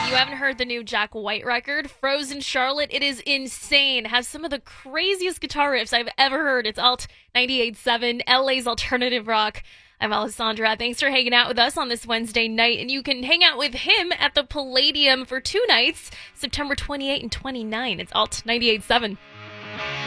you haven't heard the new Jack White record, Frozen Charlotte, it is insane. It has some of the craziest guitar riffs I've ever heard. It's Alt 98.7, LA's alternative rock. I'm Alessandra. Thanks for hanging out with us on this Wednesday night. And you can hang out with him at the Palladium for 2 nights, September 28 and 29. It's Alt 98.7.